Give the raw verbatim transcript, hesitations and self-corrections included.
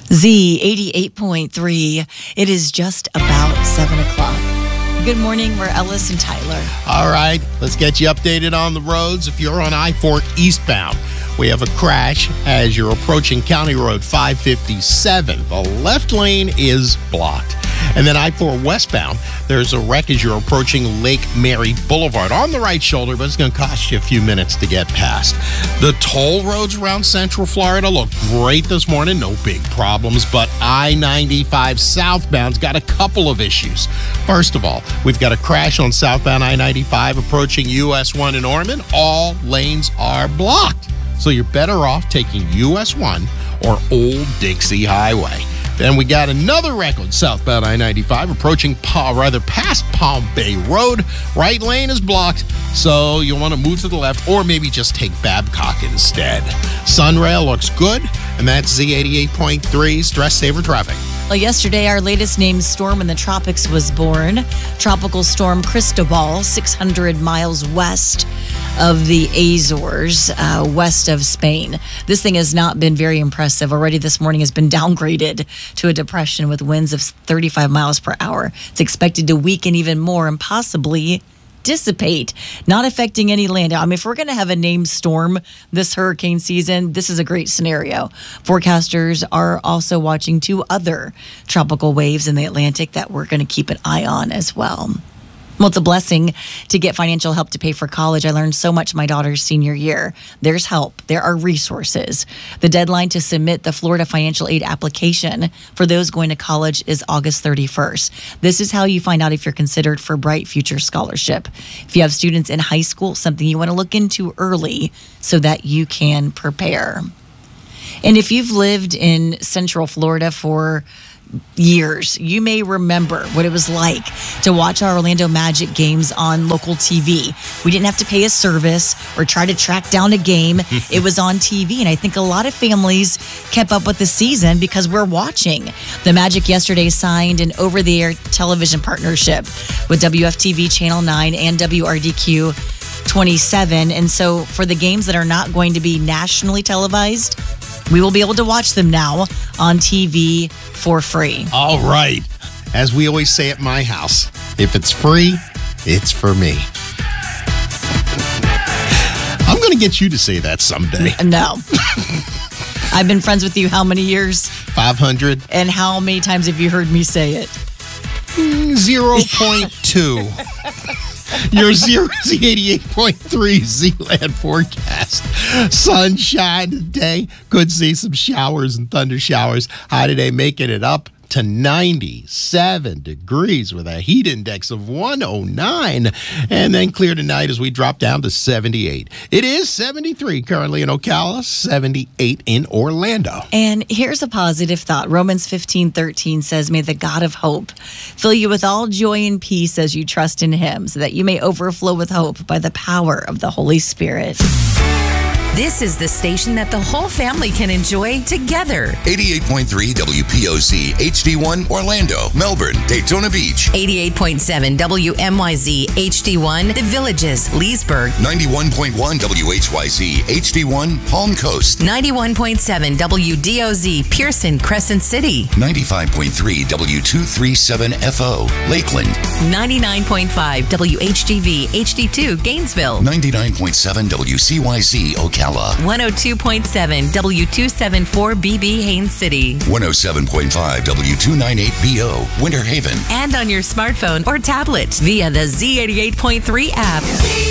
Z eighty-eight point three. It is just about seven o'clock. Good morning. We're Ellis and Tyler. All right, let's get you updated on the roads. If you're on I four eastbound, we have a crash as you're approaching County Road five fifty-seven. The left lane is blocked. And then I four westbound, there's a wreck as you're approaching Lake Mary Boulevard on the right shoulder, but it's going to cost you a few minutes to get past. The toll roads around Central Florida look great this morning. No big problems, but I ninety-five southbound's got a couple of issues. First of all, we've got a crash on southbound I ninety-five approaching U S one in Ormond. All lanes are blocked. So you're better off taking U S one or Old Dixie Highway. Then we got another wreck on southbound I ninety-five approaching, pa- rather past Palm Bay Road. Right lane is blocked, so you'll want to move to the left or maybe just take Babcock instead. Sunrail looks good, and that's Z eighty-eight point three Stress Saver Traffic. Well, yesterday, our latest named storm in the tropics was born. Tropical Storm Cristobal, six hundred miles west of the Azores, uh, west of Spain. This thing has not been very impressive. Already this morning has been downgraded to a depression with winds of thirty-five miles per hour. It's expected to weaken even more and possibly dissipate, not affecting any land. I mean, if we're going to have a named storm this hurricane season, this is a great scenario. Forecasters are also watching two other tropical waves in the Atlantic that we're going to keep an eye on as well. Well, it's a blessing to get financial help to pay for college. I learned so much my daughter's senior year. There's help. There are resources. The deadline to submit the Florida financial aid application for those going to college is August thirty-first. This is how you find out if you're considered for Bright Future Scholarship. If you have students in high school, something you want to look into early so that you can prepare. And if you've lived in Central Florida for years, you may remember what it was like to watch our Orlando Magic games on local T V. We didn't have to pay a service or try to track down a game. It was on T V, and I think a lot of families kept up with the season because we're watching. The Magic yesterday signed an over-the-air television partnership with W F T V Channel nine and W R D Q twenty-seven, and so for the games that are not going to be nationally televised, we will be able to watch them now on T V for free. All right. As we always say at my house, if it's free, it's for me. I'm going to get you to say that someday. No. I've been friends with you how many years? five hundred. And how many times have you heard me say it? zero point two. Your zero Z eighty-eight point three Z-Land forecast. Sunshine today. Could see some showers and thunder showers. High today, making it up to ninety-seven degrees with a heat index of one oh nine. And then clear tonight as we drop down to seventy-eight. It is seventy-three currently in Ocala, seventy-eight in Orlando. And here's a positive thought. Romans fifteen thirteen says, "May the God of hope fill you with all joy and peace as you trust in him, so that you may overflow with hope by the power of the Holy Spirit." This is the station that the whole family can enjoy together. eighty-eight point three W P O Z H D one Orlando, Melbourne, Daytona Beach. eighty-eight point seven W M Y Z H D one The Villages, Leesburg. ninety-one point one W H Y Z H D one Palm Coast. ninety-one point seven W D O Z Pearson, Crescent City. ninety-five point three W two thirty-seven F O Lakeland. ninety-nine point five W H G V H D two Gainesville. ninety-nine point seven W C Y Z Ocala. one oh two point seven W two seventy-four B B Haines City. one oh seven point five W two ninety-eight B O Winter Haven. And on your smartphone or tablet via the Z eighty-eight point three app.